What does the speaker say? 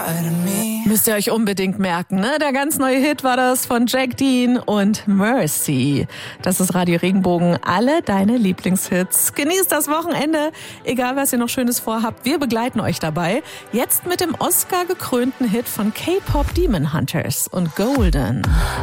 Müsst ihr euch unbedingt merken, ne? Der ganz neue Hit war das von Jack Dean und Mercy. Das ist Radio Regenbogen, alle deine Lieblingshits. Genießt das Wochenende, egal was ihr noch Schönes vorhabt. Wir begleiten euch dabei. Jetzt mit dem Oscar-gekrönten Hit von K-Pop Demon Hunters und Golden.